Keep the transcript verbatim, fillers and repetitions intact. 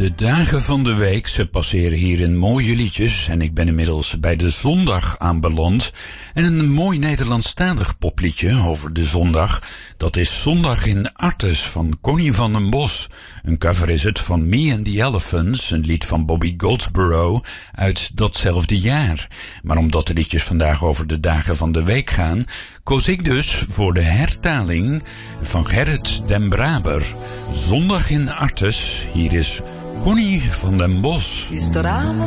De dagen van de week, ze passeren hier in mooie liedjes en ik ben inmiddels bij de zondag aanbeland. En een mooi Nederlandstalig popliedje over de zondag, dat is Zondag in Artes van Connie van den Bos. Een cover is het van Me and the Elephants, een lied van Bobby Goldsboro uit datzelfde jaar. Maar omdat de liedjes vandaag over de dagen van de week gaan, koos ik dus voor de hertaling van Gerrit den Braber. Zondag in Artes, hier is Connie van den Bos. Gisteravond